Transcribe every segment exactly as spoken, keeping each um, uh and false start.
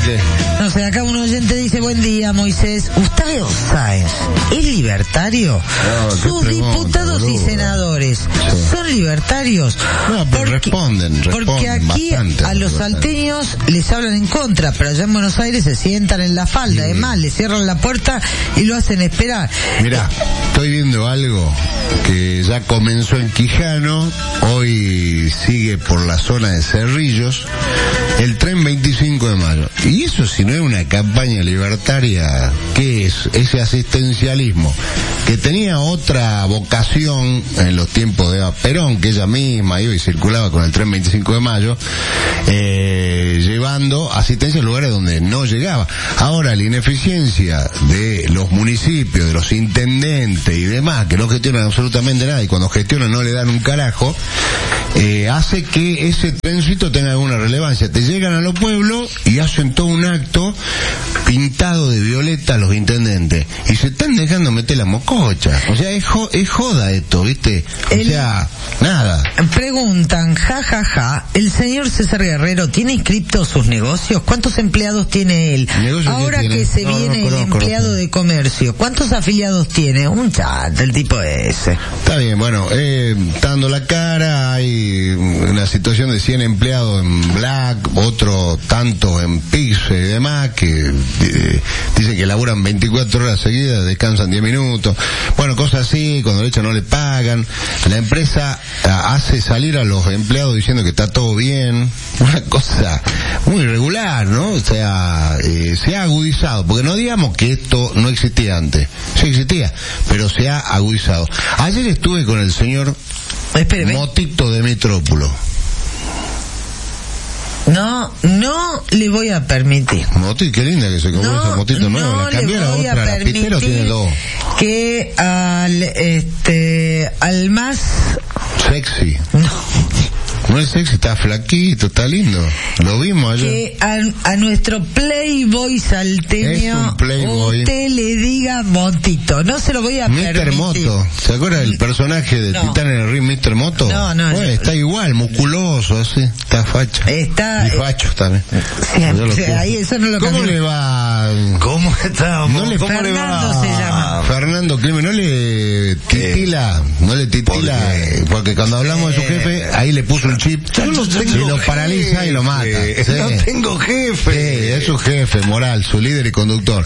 qué? No sé, acá un oyente dice, buen día, Moisés. Gustavo Sáenz, ¿es libertario? No, Sus pregunta, diputados boludo. y senadores Sí. son libertarios. No, pero responden, responden Porque aquí bastante a los libertarios. salteños les hablan en contra, pero allá en Buenos Aires se sientan en la falda. Sí. Además, le cierran la puerta y lo hacen esperar. Mirá, estoy viendo algo que ya comenzó en Quijano, hoy sigue por la zona de Cerrillos, el tren veinticinco de mayo. Y eso, si no es una campaña libertaria, ¿qué es? Ese asistencialismo, que tenía otra vocación en los tiempos de Eva Perón, que ella misma iba y circulaba con el tren veinticinco de mayo, eh, llevando asistencia a lugares donde no llegaba. Ahora, la ineficiencia de los municipios, de los intendentes y demás, que no gestionan absolutamente nada, y cuando gestionan no le dan un carajo, eh, hace que ese trencito tenga alguna relevancia. Te llegan a los pueblos y hacen todo un acto pintado de violeta a los intendentes, y se están dejando meter la mococha. O sea, es, jo es joda esto, ¿viste? O El... sea, nada. Preguntan, ja, ja, ja, ¿el señor César Guerrero tiene inscriptos sus negocios? ¿Cuántos empleados tiene él? ¿Negocios Ahora que que tiene? se No, viene no el conozco, empleado no sé. de comercio, ¿cuántos afiliados tiene? Un chat, el tipo ese. Está bien, bueno, eh, está dando la cara, hay una situación de cien empleados en Black, otro tanto en Pix y demás, que eh, dicen que laburan veinticuatro horas seguidas, descansan diez minutos, bueno, cosas así, cuando le echan no le pagan, la empresa a, hace salir a los empleados diciendo que está todo bien, una cosa muy regular, ¿no? O sea, eh, se ha agudizado, porque no digamos que esto no existía antes, sí existía, pero se ha agudizado. Ayer estuve con el señor Espéreme. Motito de Metrópolo. No, no le voy a permitir. Motito, qué linda que se compró No, esa motito nueva, no la cambió le a la voy a otra, la Pitero tiene permitir dos. que al, este, al más... Sexy. No. No es sexy, está flaquito, está lindo. Lo vimos ayer. Que a, a nuestro Playboy salteño Es un Playboy. usted le diga Motito. No se lo voy a mister permitir. Moto. ¿Se acuerda del personaje de No. Titán en el ring, mister Moto? No, no, Bueno, yo- está igual, musculoso, así. Está facho. Está... Y facho también. Siempre, Yo lo quiero. ahí eso no lo ¿Cómo cambió. le va? ¿Cómo estamos? No le- ¿Cómo le Fernando va? se llama. Fernando Clemen, no le titila, no le titila, ¿Por qué? eh, porque cuando hablamos de su jefe, ahí le puso un chip, Yo no y tengo lo paraliza y lo mata. jefe. Sí. No tengo Sí, jefe. es su jefe moral, su líder y conductor.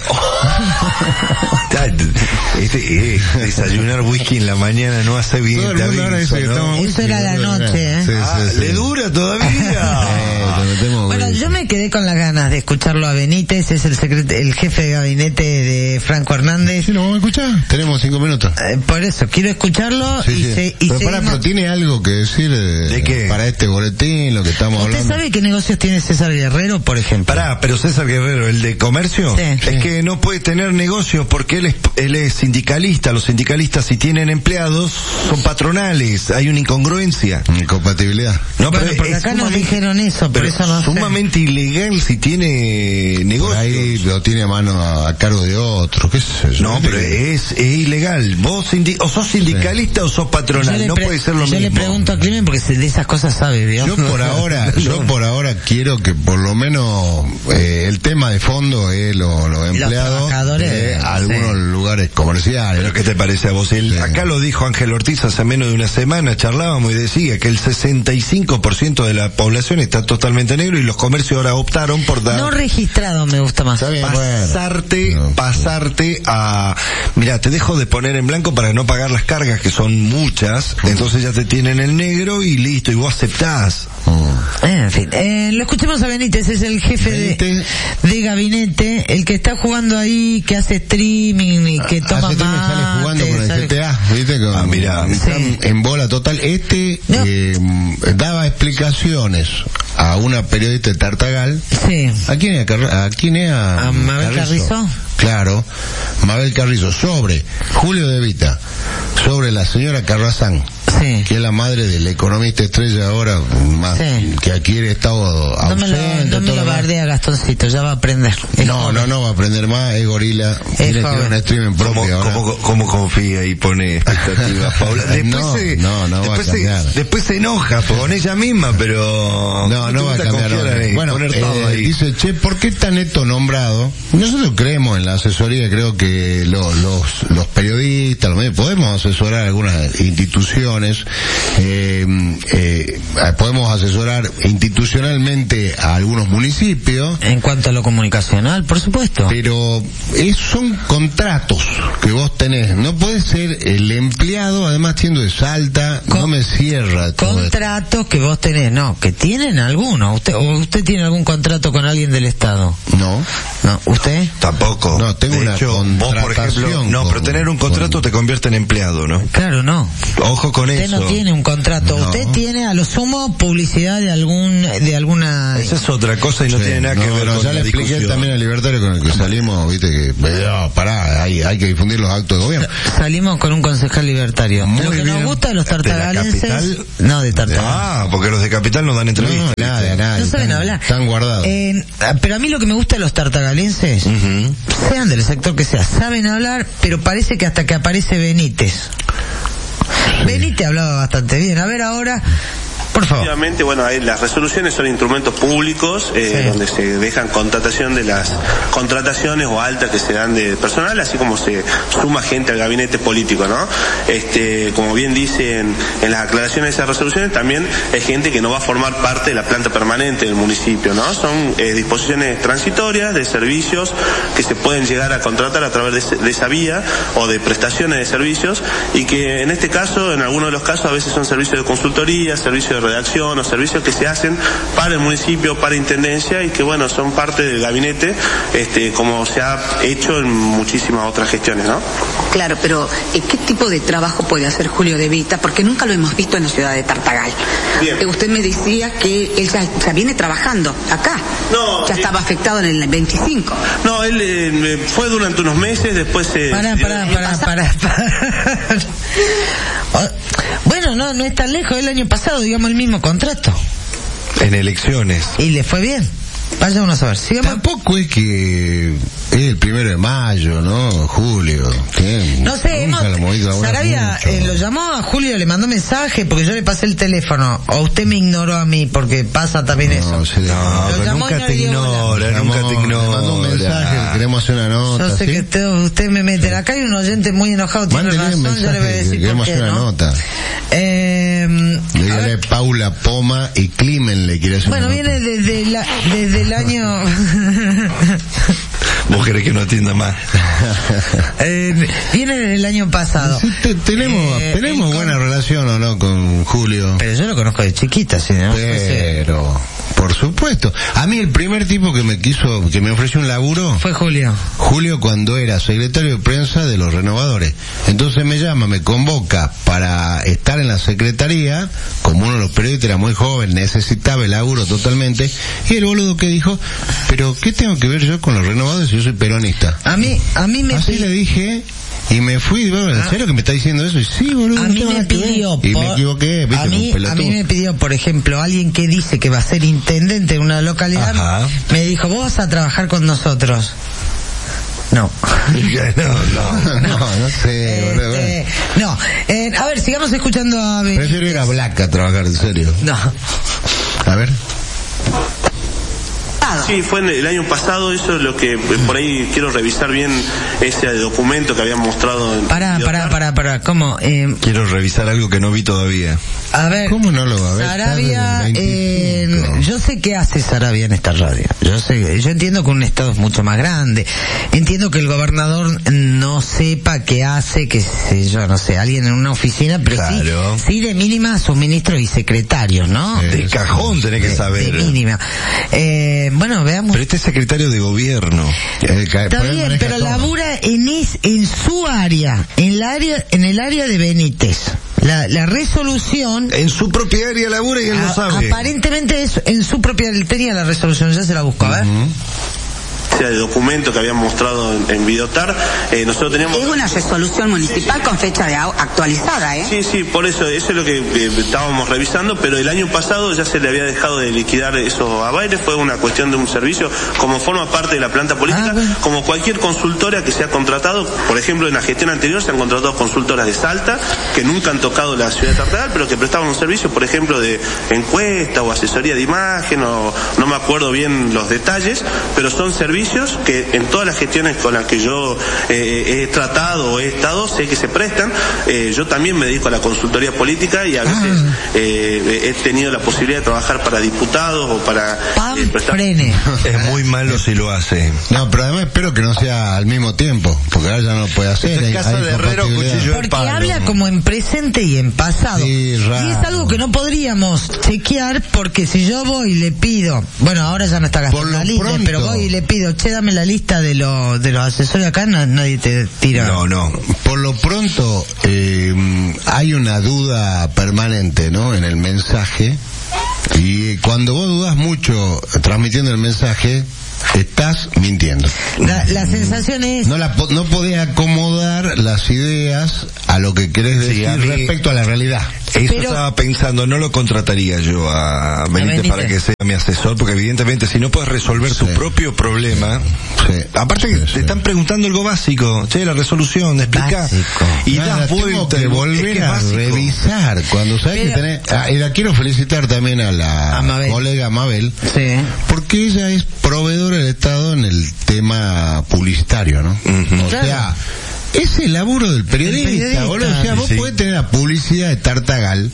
Este, eh, desayunar whisky en la mañana no hace bien. Todo el te mundo ahora aviso, dice que ¿no? estamos Eso era la noche, ¿eh? Sí, Ah, sí, sí. ¿le dura todavía? Eh, te metemos Bueno, whisky. yo me quedé con las ganas de escucharlo a Benítez, es el secret- el jefe de gabinete de Franco Hernández. ¿Sí lo vamos a escuchar? Tenemos cinco minutos. Eh, por eso, quiero escucharlo Sí, y, sí. se, y pero, pará, seguimos- pero tiene algo que decir eh, ¿De qué? para este boletín, lo que estamos ¿Usted hablando. sabe qué negocios tiene César Guerrero, por ejemplo? Pará, pero César Guerrero, el de comercio, Sí. es que no puede tener negocios porque él es, él es sindicalista. Los sindicalistas, si tienen empleados, son patronales. Hay una incongruencia. Incompatibilidad. No, Bueno, pero porque es acá nos sumamente- dijeron eso, por pero eso no sé. sumamente ilegal si tiene Por negocios. ahí lo tiene a mano a, a cargo de otro, qué sé yo. No, pero es, es ilegal. Vos sindi- o sos sindicalista o sos Yo patronal. le No pre- puede ser lo yo mismo. le pregunto a Clemen porque se- de esas cosas sabe, ¿vio? Yo por ahora, yo por ahora quiero que por lo menos eh, el tema de fondo es los lo empleados trabajadores, de algunos sí. lugares comerciales. ¿Pero qué te parece a vos? El, Sí. Acá lo dijo Ángel Ortiz hace menos de una semana, charlábamos y decía que el sesenta y cinco por ciento de la población está totalmente negro y los comercios ahora optaron por dar... No registrado me gusta más. Está bien, pasarte, bueno. No. pasarte a... Mira, te dejo de poner en blanco para no pagar las cargas, que son muchas, entonces ya te tienen el negro y listo, y vos aceptás. Mm. En fin, eh, lo escuchemos a Benítez, es el jefe de, Benítez. de gabinete, el que está jugando ahí, que hace streaming y que toma Hace tiempo mate, sale jugando con el sale- G T A, ¿viste? Con, Ah, mira. están Sí. en bola total. Este No. eh, daba explicaciones a una periodista de Tartagal. Sí. ¿A quién es? ¿A, Carr- a quién es? A, ¿A Mabel Carrizo? Claro, Mabel Carrizo, sobre Julio De Vita, sobre la señora Carrazán. Sí. que es la madre del economista estrella ahora, más Sí. que adquiere estado No me lo, ausente. no me todo lo lo demás. bardea Gastoncito, ya va a aprender. Es No, joven. no, no va a aprender más, es gorila, tiene que joven. un streaming ¿Cómo, propio ahora. cómo, cómo confía y pone expectativas, Paula? Después No, se, no, no va a después, se, cambiar. después se enoja con ella misma, pero... No, no va a te gusta cambiar. confiar no. ahí, Bueno, poner eh, todo ahí. dice, che, ¿por qué está Neto nombrado? Nosotros creemos en la asesoría, creo que lo- los, los periodistas, los medios, podemos asesorar a algunas instituciones, eh, eh, podemos asesorar institucionalmente a algunos municipios, En cuanto a lo comunicacional, por supuesto. pero es, son contratos que vos tenés. No puede ser el empleado, además siendo de Salta, Con- no me cierra todo esto. Contratos que vos tenés, no, que tienen alguno. ¿Usted, o usted tiene algún contrato con alguien del Estado? No. No, ¿usted? Tampoco. No, tengo de una hecho, vos, por ejemplo, contratación no, con- pero tener un contrato con- te convierte en empleado, ¿no? Claro, no. Ojo con Usted eso. no tiene un contrato. No. Usted tiene a lo sumo publicidad de algún, de alguna... Esa es otra cosa y no Sí, tiene nada que no, ver no, con ya la le expliqué discusión. también al libertario con el que salimos, viste que, no, pará, hay, hay que difundir los actos de gobierno. Salimos con un concejal libertario. Muy lo que bien. nos gusta de los ¿De la tartagalenses... capital? No, de Tartagal. Ah, porque los de Capital no dan entrevistas. No, nada, nada. No saben están- hablar. Están guardados. Eh, pero a mí lo que me gusta de los tartagalenses, Ujú. sean del sector que sea, saben hablar, pero parece que hasta que aparece Benítez. Benítez hablaba bastante bien. A ver ahora, por favor. Efectivamente, bueno, ahí las resoluciones son instrumentos públicos eh, Sí. donde se dejan contratación de las contrataciones o altas que se dan de personal, así como se suma gente al gabinete político, ¿no? Este, como bien dicen en las aclaraciones de esas resoluciones, también hay gente que no va a formar parte de la planta permanente del municipio, ¿no? Son eh, disposiciones transitorias de servicios que se pueden llegar a contratar a través de, ese- de esa vía o de prestaciones de servicios y que en este caso, en algunos de los casos, a veces son servicios de consultoría, servicios de redacción o servicios que se hacen para el municipio, para intendencia y que bueno, son parte del gabinete, este, como se ha hecho en muchísimas otras gestiones, ¿no? Claro, pero eh, ¿qué tipo de trabajo puede hacer Julio De Vita? Porque nunca lo hemos visto en la ciudad de Tartagal. Bien. Eh, usted me decía que él ya, ya viene trabajando acá. No, Ya eh, estaba afectado en el veinticinco. No, él eh, fue durante unos meses, después se... Pará, pará, pará, pará, pará. Oh, Bueno, no, no es tan lejos. El año pasado, digamos, el mismo contrato. En elecciones. Y le fue bien. Vaya uno a saber. Sigamos. Tampoco es que es el primero de mayo, ¿no? Julio. ¿Qué? No sé, hemos, Nunca lo hemos ido a laburar Sarabia mucho. eh, lo llamó a Julio, le mandó mensaje porque yo le pasé el teléfono. O usted me ignoró a mí porque pasa también No, eso. se le- No, Lo pero llamó y nunca no te le dio bola. ignora, Llamó, nunca te le mandó un mensaje, ignora. queremos hacer una nota. Yo sé ¿sí? que usted, usted me mete. Acá hay un oyente muy enojado, tiene Mándele un razón, yo le voy a mensaje, decir que por queremos qué, hacer una ¿no? nota. Eh, a Dígale ver, Paula Poma y Climen le quiere hacer bueno, una viene nota. desde, la, desde el año... Vos querés que no atienda más. eh, viene desde el año pasado. Sí, te- tenemos Eh, tenemos el buena con- relación o no con Julio. Pero yo lo conozco de chiquita, ¿sí? ¿No? Pero, por supuesto. A mí el primer tipo que me quiso, que me ofreció un laburo, Fue Julio. Julio, cuando era secretario de prensa de los renovadores. Entonces me llama, me convoca para estar en la secretaría, como uno de los periodistas era muy joven, necesitaba el laburo totalmente, y el boludo que dijo, pero ¿qué tengo que ver yo con los renovadores si yo soy peronista? A mí, a mí me Así pi- le dije, y me fui, bueno, ¿en Ah. serio que me está diciendo eso? Y sí, boludo, A no mí tengo me nada que ver. pidió, Y por- me equivoqué, viste, a mí, con a pelotudo. mí me pidió, por ejemplo, alguien que dice que va a ser intendente en una localidad, Ajá. me dijo, vos vas a trabajar con nosotros. No. no, no. No, no sé, boludo, bueno. Este, no. Eh, a ver, sigamos escuchando a Benítez. Prefiero ir a Black a trabajar, en serio. No. A ver. Sí, fue en el año pasado, eso es lo que eh, por ahí quiero revisar bien ese documento que habían mostrado en... Pará, pará, pará, pará. ¿Cómo? Eh, Quiero revisar algo que no vi todavía. a ver. ¿Cómo no lo va a ver? Sarabia, Está desde el veinticinco. eh, yo sé qué hace Sarabia en esta radio. Yo sé, yo entiendo que un estado es mucho más grande. Entiendo que el gobernador no sepa qué hace, que sé yo, no sé, alguien en una oficina, pero Claro. sí, sí de mínima sus ministros y secretarios, ¿no? Sí. De cajón tenés que De- saber. De mínima. Eh, bueno, veamos. Pero este es secretario de gobierno. Eh, ca- Está por ahí bien, maneja pero todo. labura en es, en su área, en la área, en el área de Benítez. La, la resolución En su propia área labura y él a- lo sabe. aparentemente es en su propia, él tenía la resolución, ya se la busco, a ver. Ujú. sea de documento que habían mostrado en, en Videotar, eh, nosotros teníamos... Es una resolución municipal con fecha de actualizada, ¿eh? Sí, sí, por eso, eso es lo que eh, estábamos revisando, pero el año pasado ya se le había dejado de liquidar esos avales, fue una cuestión de un servicio, como forma parte de la planta política, ah, bueno. como cualquier consultora que se ha contratado, por ejemplo, en la gestión anterior se han contratado consultoras de Salta, que nunca han tocado la ciudad de Tartagal, pero que prestaban un servicio, por ejemplo, de encuesta o asesoría de imagen, o no me acuerdo bien los detalles, pero son servicios que en todas las gestiones con las que yo eh, he tratado o he estado, sé que se prestan. Eh, yo también me dedico a la consultoría política y a veces ah. eh, he tenido la posibilidad de trabajar para diputados o para... Pam, eh, prestar... frene. Es muy malo si lo hace. No, pero además espero que no sea al mismo tiempo, porque ahora ya no lo puede hacer. En casa de Herrero, cuchillo porque habla como en presente y en pasado. Sí, y es algo que no podríamos chequear, porque si yo voy y le pido, bueno, ahora ya no está gastando la lista, pronto, pero voy y le pido, che, dame la lista de, lo, de los asesores acá, no, nadie te tira. No, no. Por lo pronto, eh, hay una duda permanente, ¿no?, en el mensaje, y cuando vos dudas mucho transmitiendo el mensaje, estás mintiendo. La, la sensación es... No, la, no podés acomodar las ideas a lo que querés decir sí, a mí, respecto a la realidad. Eso pero, estaba pensando, no lo contrataría yo a Benítez, Benítez para que sea mi asesor, porque evidentemente si no puedes resolver sí. tu propio problema, sí. aparte que sí, te sí. están preguntando algo básico, che, la resolución, explica, y Nada, das vuelta, que volver es que a revisar, cuando sabes pero, que tenés, ah, y la quiero felicitar también a la Amabel. colega Mabel, sí. porque ella es proveedora del Estado en el tema publicitario, ¿no? Uh-huh. O claro. sea, es el laburo del periodista, el periodista boludo. O sea, vos sí. podés tener la publicidad de Tartagal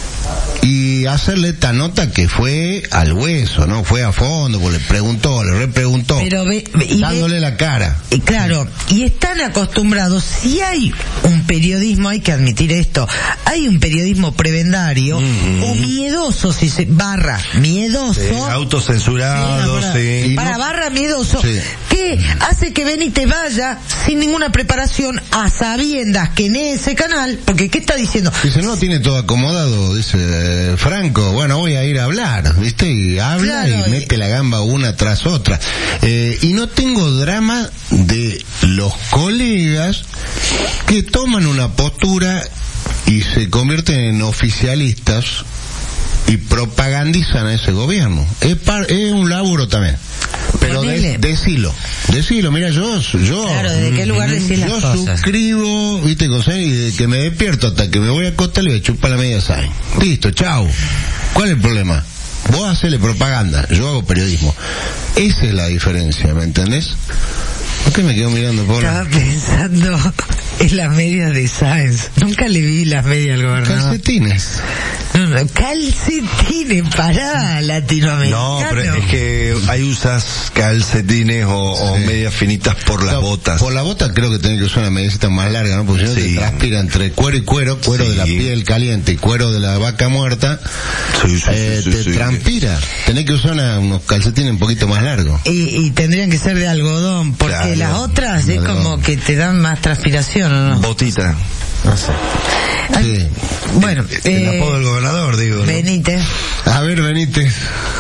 y hacerle esta nota que fue al hueso, ¿no? Fue a fondo, porque le preguntó, le repreguntó, pero ve, y dándole ve, la cara. Y claro, y están acostumbrados, si hay un periodismo, hay que admitir esto, hay un periodismo prebendario, mm-hmm. o miedoso, si se, barra, miedoso. Sí, autocensurado, sí. Para, sí. para barra miedoso, sí. que hace que Benítez vaya sin ninguna preparación a sabiendas que en ese canal, porque ¿qué está diciendo? Dice, no tiene todo acomodado, dice eh, Franco, bueno, voy a ir a hablar, ¿viste? Y habla claro, y mete y... la gamba una tras otra. Eh, y no tengo drama de los colegas que toman una postura y se convierten en oficialistas y propagandizan a ese gobierno. Es, par, es un laburo también. Pero de, decilo, decilo, mira, yo, yo, claro, ¿desde qué lugar decir las yo cosas? suscribo, viste, cosa, y de que me despierto hasta que me voy a acostar le voy a chupar la media sal. Listo, chao. ¿Cuál es el problema? Vos hacele propaganda, yo hago periodismo. Esa es la diferencia, ¿me entendés? ¿Por qué me quedo mirando, Paula? Estaba pensando en las medias de Sáenz. Nunca le vi las medias al gobernador. Calcetines. No, no, calcetines para latinoamericanos. No, pero es que hay usas calcetines o, sí. o medias finitas por las no, botas. Por la bota creo que tenés que usar una medicita más larga, ¿no? Porque si no sí. se transpira entre cuero y cuero, cuero sí. de la piel caliente y cuero de la vaca muerta, sí, sí, eh, sí, te sí, transpira. Sí. Tenés que usar una, unos calcetines un poquito más largos. Y, y tendrían que ser de algodón, porque claro, las otras es algodón. Como que te dan más transpiración, ¿o no? Botita. No sé. Sí. Bueno, el eh, apodo del gobernador, digo. Benítez. ¿No? A ver, Benítez.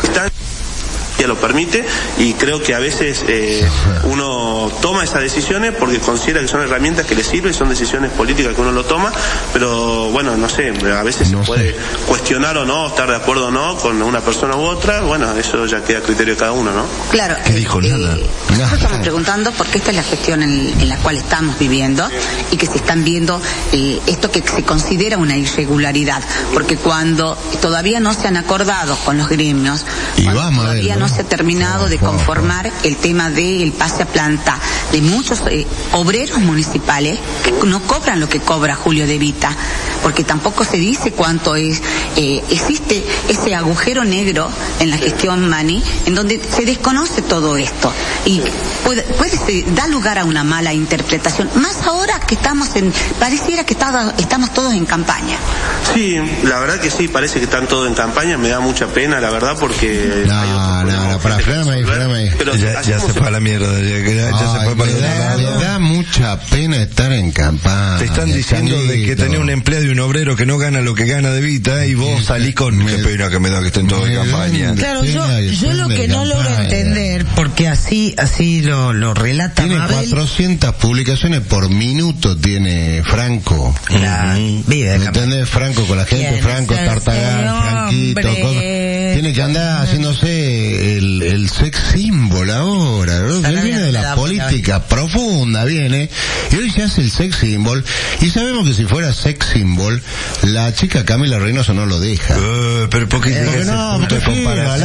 Lo permite, y creo que a veces eh, uno toma esas decisiones porque considera que son herramientas que le sirven, son decisiones políticas que uno lo toma, pero bueno, no sé, a veces no se puede sé. cuestionar o no, estar de acuerdo o no con una persona u otra, bueno, eso ya queda a criterio de cada uno, ¿no? Claro. ¿Qué dijo? Eh, Nada. Nosotros estamos preguntando porque esta es la gestión en, en la cual estamos viviendo y que se están viendo eh, esto que se considera una irregularidad, porque cuando todavía no se han acordado con los gremios, y vamos todavía a ver, ¿no? no se ha terminado de conformar el tema del pase a planta de muchos eh, obreros municipales que no cobran lo que cobra Julio De Vita, porque tampoco se dice cuánto es, eh, existe ese agujero negro en la gestión Mani, en donde se desconoce todo esto y puede, puede ser, da lugar a una mala interpretación, más ahora que estamos en, pareciera que está, estamos todos en campaña. Sí, la verdad que sí, parece que están todos en campaña, me da mucha pena, la verdad, porque no, no, para, para, frename ahí, frename ahí. Pero ya, ya se fue a la mierda, ya, ya, ya Ay, se fue para la mierda. Me da mucha pena estar en campaña. Te están diciendo changuito. De que tenés un empleado y un obrero que no gana lo que gana de Vita y vos salís con me, qué pena que me da que estén todos en campaña. Claro, yo, yo lo que no logro entender, porque así así lo, lo relata tiene Mabel. cuatrocientas publicaciones por minuto tiene Franco. La, uh-huh. Vive ¿me entendés? Franco con la gente, Franco, Tartagal, Franquito, cosas. Tiene que andar haciéndose el, el sex symbol ahora, ¿no? Él viene de la política profunda, viene, y hoy se hace el sex symbol, y sabemos que si fuera sex symbol, la chica Camila Reynoso no lo deja. Uh, pero ¿por qué? Eh, porque no, punto de comparación.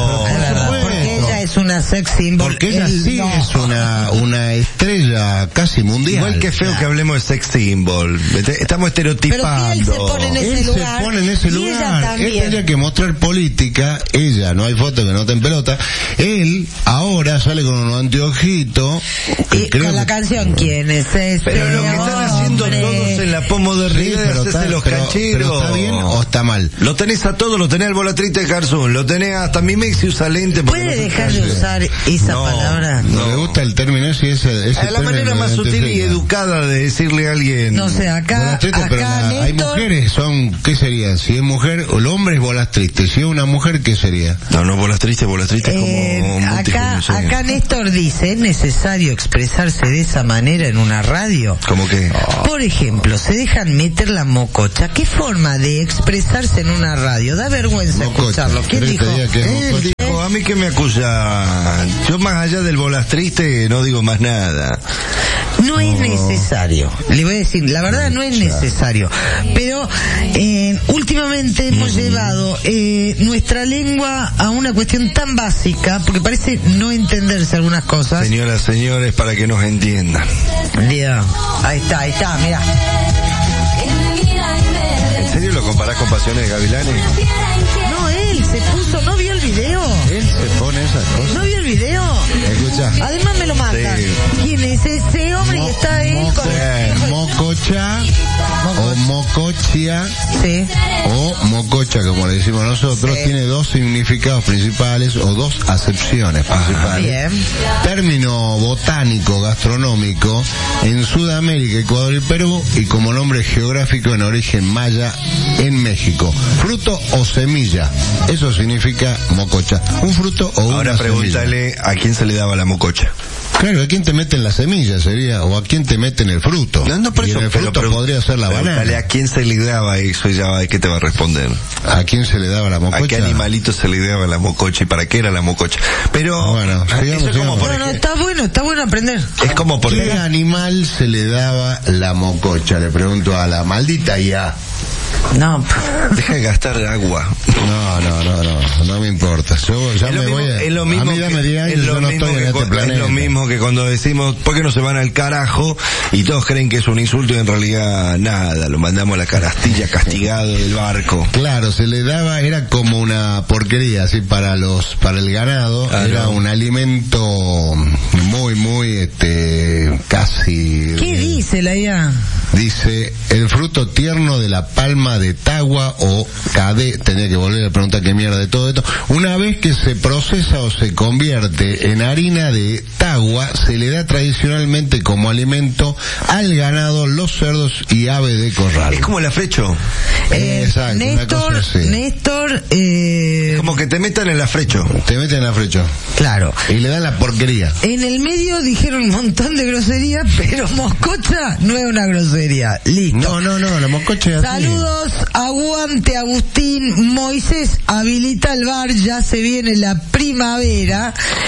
Porque ella es una sex symbol. Porque ella sí no. es una, una estrella casi mundial. Igual que feo claro. que hablemos de sex symbol. Estamos estereotipando. Pero él se pone en ese él lugar. se pone en ese lugar. Él tendría que mostrar política. Ella, no hay foto que no te en pelota. Él ahora sale con un anteojito. Y con la canción ¿Quién es ese? Pero lo que están haciendo todos en la posmodernidad sí, es hacerse los pero, cancheros. Pero ¿está bien o está mal? Lo tenés a todos, lo tenés al volatriste de Garzón, lo tenés hasta mi Mexi usa lente. ¿Puede no dejar de usar esa no, palabra? No, no me gusta el término ese, ese, ese a la manera más sutil y educada de decirle a alguien. No sé, acá, acá pero la, hay mujeres, son, ¿qué serían? Si es mujer, el hombre es bolas tristes, si es una mujer, ¿qué sería? No, no, bolas tristes, bolas tristes eh, como acá, acá Néstor dice, ¿es necesario expresarse de esa manera en una radio? ¿Cómo qué? Por ejemplo, se dejan meter la mococha. ¿Qué forma de expresarse en una radio? Da vergüenza mococha. Escucharlo. ¿Quién dijo? Él dijo, a mí que me acusa. Yo más allá del bolas triste no digo más nada. No es necesario. Le voy a decir, la verdad no es necesario. Pero eh, últimamente hemos mm. llevado eh, nuestra lengua a una cuestión tan básica, porque parece no entenderse algunas cosas. Señoras, señores, para que nos entiendan. Mira, ahí está, ahí está, mira. ¿En serio lo comparás con Pasiones de Gavilanes? No, él se puso, ¿no vio el video? Él se pone esas cosas. ¿No vio el video? Escucha. Además me lo manda. Sí. ¿Quién es ese hombre? Mo- y está él moco- con eh, Mococha o mocochia sí. o mococha, como le decimos nosotros, sí. Tiene dos significados principales o dos acepciones principales. Bien. Término botánico, gastronómico, en Sudamérica, Ecuador y Perú, y como nombre geográfico en origen maya en México. Fruto o semilla, eso significa mococha. Un fruto o una Ahora pregúntale semilla. A quién se le daba la mococha. Claro, ¿a quién te meten la semilla sería? ¿O a quién te meten el fruto? No, no, por y eso, en el fruto pero, pero, podría ser la banana. Dale, ¿a quién se le daba eso? Y ya, ¿qué te va a responder? ¿A quién se le daba la mococha? ¿A qué animalito se le daba la mococha y para qué era la mococha? Pero, bueno, sigamos, eso es como por no, no, está bueno, está bueno aprender. Es como por ¿qué animal se le daba la mococha? Le pregunto a la maldita I A. No. Deja de gastar agua. No, no, no, no, no me importa. Yo ya es me mismo, voy a... Es lo mismo a mí dame diez años, es lo yo no mismo estoy que en este planeta. Es lo mismo que cuando decimos, ¿por qué no se van al carajo? Y todos creen que es un insulto y en realidad nada, lo mandamos a la carastilla castigado del barco. Claro, se le daba, era como una porquería, así para los, para el ganado, claro. Era un alimento muy, muy, este, casi... ¿Qué dice la I A? Dice, el fruto tierno de la palma de tagua o cade, tenía que volver a preguntar qué mierda de todo esto. Una vez que se procesa o se convierte en harina de tagua, se le da tradicionalmente como alimento al ganado, los cerdos y aves de corral. Es como el afrecho. Eh, Exacto, Néstor, una cosa así. Néstor, eh... es como que te metan en el afrecho. Te meten en el afrecho. Claro. Y le dan la porquería. En el medio dijeron un montón de groserías, pero mococha no es una grosería. Listo. No, no, no, la mococha es así. Saludos, aguante Agustín. Moisés habilita el bar, ya se viene la primavera.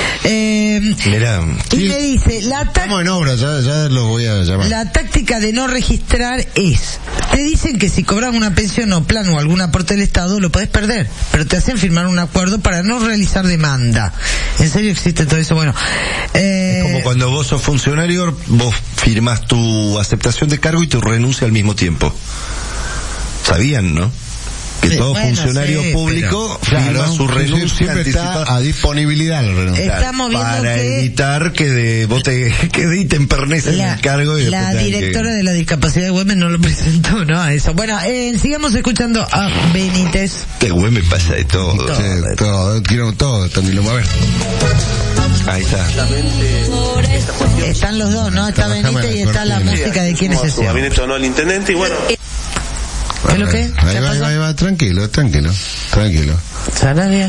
Eh, Mirá. y sí, me dice, la estamos en obra, ya, ya los voy a llamar. La táctica de no registrar es, te dicen que si cobras una pensión o plan o algún aporte del Estado, lo podés perder, pero te hacen firmar un acuerdo para no realizar demanda. ¿En serio existe todo eso? Bueno, eh, es como cuando vos sos funcionario, vos firmás tu aceptación de cargo y tu renuncia al mismo tiempo. ¿Sabían, no? que sí, todo bueno, funcionario sí, público pero, firma claro, su renuncia siempre anticipada está a disponibilidad la renuncia. Estamos viendo para que evitar que de, vos te, que de, te emperneces en el cargo. Y la después directora que... de la discapacidad de Güemes no lo presentó, ¿no? A eso. Bueno, eh, sigamos escuchando a Benítez. Que Güemes pasa de todo. Sí, todo, quiero todo, también lo va a ver. Ahí está. Están los dos, ¿no? Está Benítez y está la música de quién es ese. Gabinete o no el intendente y bueno. ¿Qué es lo que? Ahí va, ahí va, ahí va, tranquilo, tranquilo, tranquilo. Sarabia.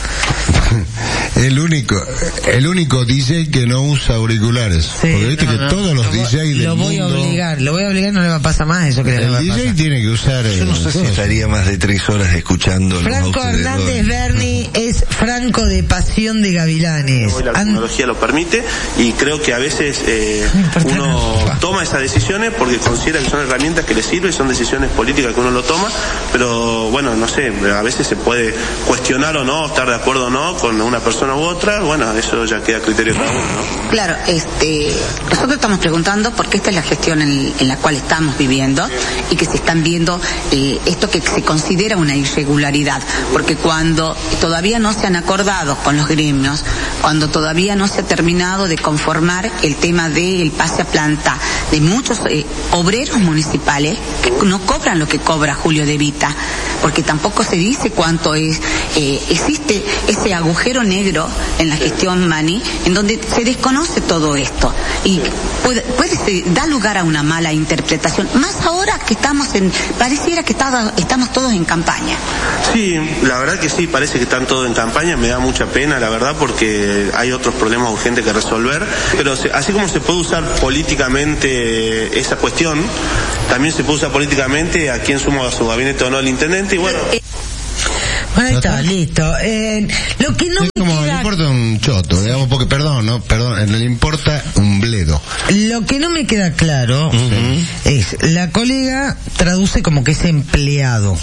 El único, el único D J que no usa auriculares. Sí, porque viste no, que no, todos los lo, D Js del Lo voy mundo, a obligar, lo voy a obligar, no le va a pasar más eso que le el va a D J pasar. tiene que usar. Yo no sé si estaría más de tres horas escuchando Franco los autos Hernández de Berni es Franco de Pasión de Gavilanes. Hoy la An- tecnología lo permite y creo que a veces eh, No importa uno nada. toma esas decisiones porque considera que son herramientas que le sirven, son decisiones políticas que uno lo toma, pero bueno, no sé, a veces se puede cuestionar o no, estar de acuerdo o no con una persona u otra, bueno, eso ya queda a criterio de cada uno, ¿no? Claro, este, nosotros estamos preguntando porque esta es la gestión en, en la cual estamos viviendo y que se están viendo eh, esto que se considera una irregularidad, porque cuando todavía no se han acordado con los gremios, cuando todavía no se ha terminado de conformar el tema del pase a planta de muchos eh, obreros municipales que no cobran lo que cobra Julio De Vita, porque tampoco se dice cuánto es, eh, existe ese agujero negro en la gestión Mani, en donde se desconoce todo esto y puede, puede ser, da lugar a una mala interpretación, más ahora que estamos en, pareciera que está, estamos todos en campaña. Sí, la verdad que sí, parece que están todos en campaña, me da mucha pena, la verdad, porque hay otros problemas urgentes que resolver, pero se, así como se puede usar políticamente esa cuestión, también se puede usar políticamente a quien suma a su gabinete o no el intendente, y bueno... Bueno, ahí está, listo. Eh, lo que no Es me como le queda... importa un choto, digamos, porque perdón, no, perdón, le importa un bledo. Lo que no me queda claro uh-huh. es, la colega traduce como que es empleado.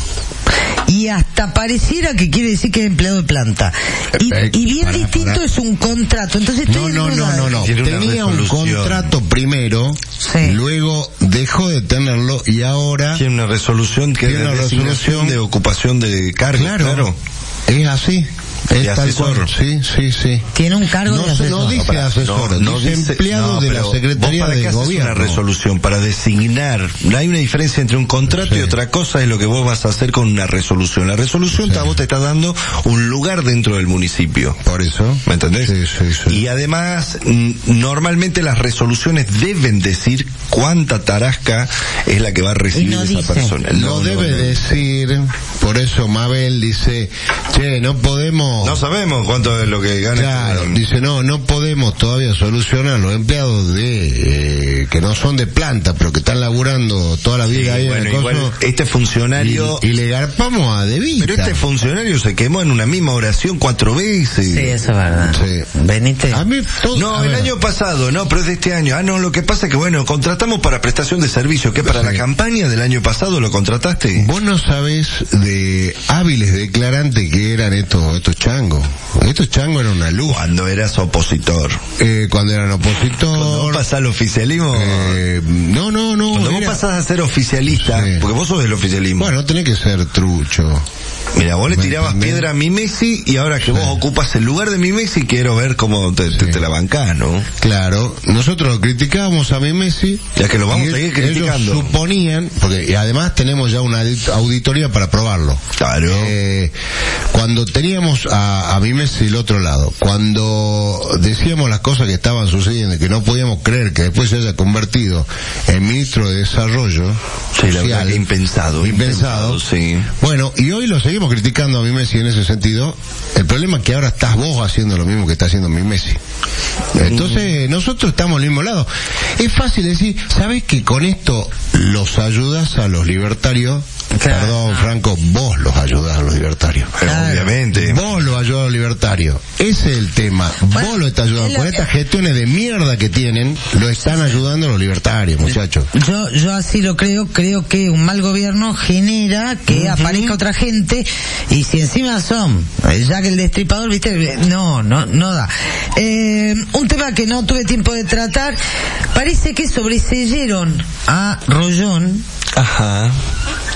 Y hasta pareciera que quiere decir que es empleado de planta. Y, eh, y bien para, distinto para. es un contrato. Entonces No, no, no, no, no. Tenía un contrato primero, sí. luego dejó de tenerlo y ahora... Tiene una resolución que es una de designación resolución de ocupación de cargo. Claro, claro. Es así. Es de tal asesor. cual. Sí, sí, sí. Tiene un cargo no, de asesor. No dice no, asesor, no, no dice dice, empleado no, de la Secretaría vos para de qué haces Gobierno. Una resolución para designar. Hay una diferencia entre un contrato Sí. y otra cosa es lo que vos vas a hacer con una resolución. La resolución Sí. a vos te está dando un lugar dentro del municipio. Por eso. ¿Me entendés? Sí, sí, sí. Y además, n- normalmente las resoluciones deben decir cuánta tarasca es la que va a recibir no esa dice. persona. No, debe no. decir, por eso Mabel dice, che, no podemos... No sabemos cuánto es lo que gana. Claro, este- dice, no, no podemos todavía solucionar los empleados de, eh, que no son de planta, pero que están laburando toda la vida Sí, ahí bueno, en el igual coso, este funcionario... y, y le garpamos a De Vita. Pero este funcionario se quemó en una misma oración cuatro veces. Sí, eso es verdad. Sí. Benítez. A mí todo, No, a el ver, año pasado, no, pero es de este año. Ah, no, lo que pasa es que, bueno, contratamos para prestación de servicio. ¿Qué, para Sí. la campaña del año pasado lo contrataste? Vos no sabés de hábiles declarantes que eran estos estos changos. Estos changos eran una luz. Cuando eras opositor. Eh, cuando eran Cuando opositor. vos pasás al oficialismo... eh, no, no, no. cuando vos era- pasás a ser oficialista, Sí. porque vos sos del oficialismo. Bueno, tenés que ser trucho. Mira, vos le ¿me tirabas entendés? piedra a mi Messi y ahora que Sí. vos ocupas el lugar de mi Messi quiero ver cómo te, te, Sí. te la bancás, ¿no? Claro, nosotros criticábamos a mi Messi. Ya que lo vamos y a seguir ellos criticando. suponían, porque y además tenemos ya una audit- auditoría para probarlo. Claro. Eh, cuando teníamos a, a mi Messi del otro lado, cuando decíamos las cosas que estaban sucediendo, que no podíamos creer que después se haya convertido en ministro de Desarrollo Sí, la verdad Social, que impensado. impensado, sí. bueno, y hoy lo seguimos criticando a mi Messi en ese sentido. El problema es que ahora estás vos haciendo lo mismo que está haciendo mi Messi. Entonces, nosotros estamos al mismo lado. Es fácil decir, ¿sabes que con esto los ayudas a los libertarios? Claro. Perdón, Franco, vos los ayudás a los libertarios. Pero Claro. obviamente. Vos los ayudás a los libertarios. Ese es el tema. Bueno, vos lo estás ayudando. es Con lo- estas gestiones de mierda que tienen, lo están ayudando a los libertarios, muchachos. Yo, yo así lo creo, creo que un mal gobierno genera que uh-huh. aparezca otra gente y si encima son, ya que el destripador, viste, no, no, no da. Eh, un tema que no tuve tiempo de tratar, parece que sobreseyeron a Rollón Ajá.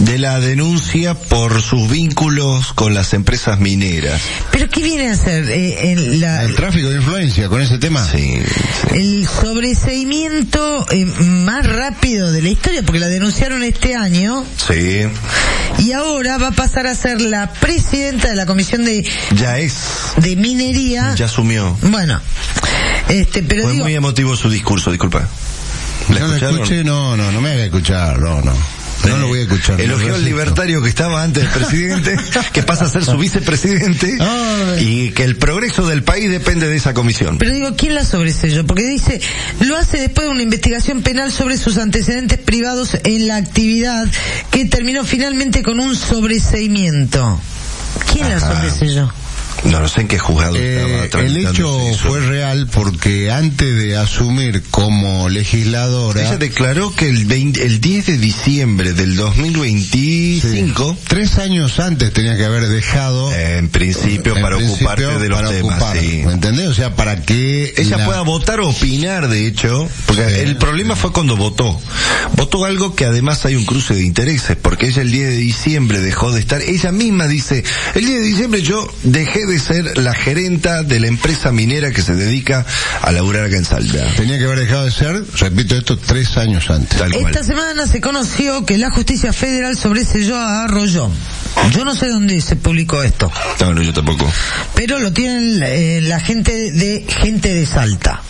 de la denuncia por sus vínculos con las empresas mineras. ¿Pero qué viene a hacer? Eh, en la, el tráfico de influencia con ese tema. Sí, sí. El sobreseimiento eh, más rápido de la historia, porque la denunciaron este año. Sí. Y ahora va a pasar a ser la presidenta de la Comisión de... Ya es. De Minería. Ya asumió. Bueno, este, pero Fue digo... muy emotivo su discurso, disculpa. No lo escuché, no, no, no me haga escuchar, no, no. No lo voy a escuchar. Elogió al libertario que estaba antes del presidente, que pasa a ser su vicepresidente, y que el progreso del país depende de esa comisión. Pero digo, ¿quién la sobreselló? Porque dice, lo hace después de una investigación penal sobre sus antecedentes privados en la actividad, que terminó finalmente con un sobreseimiento. ¿Quién Ajá. la sobreselló? No, no sé en qué juzgado eh, estaba. El hecho fue real porque antes de asumir como legisladora... Ella declaró que el, veinte, el diez de diciembre del dos mil veinticinco... Sí, tres años antes tenía que haber dejado... En principio, en para principio, ocuparse de los para temas, ocupar, sí. ¿me entendés? O sea, para que... Ella la... pueda votar o opinar, de hecho, porque sí, el problema fue cuando votó. Votó algo que además hay un cruce de intereses, porque ella el diez de diciembre dejó de estar... Ella misma dice, el diez de diciembre yo dejé de ser la gerenta de la empresa minera que se dedica a laburar acá en Salta. Tenía que haber dejado de ser, repito esto, tres años antes. Tal Esta cual. semana se conoció que la justicia federal sobreselló a Arroyo. Yo no sé dónde se publicó esto. No, no, yo tampoco. Pero lo tienen eh, la gente de gente de Salta.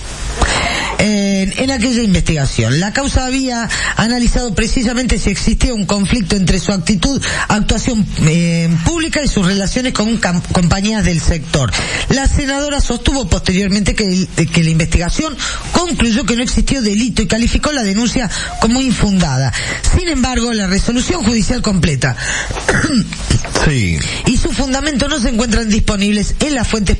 En, en aquella investigación. La causa había analizado precisamente si existía un conflicto entre su actitud, actuación eh, pública y sus relaciones con cam- compañías del sector. La senadora sostuvo posteriormente que, que la investigación concluyó que no existió delito y calificó la denuncia como infundada. Sin embargo, la resolución judicial completa sí. y su fundamento no se encuentran disponibles en las fuentes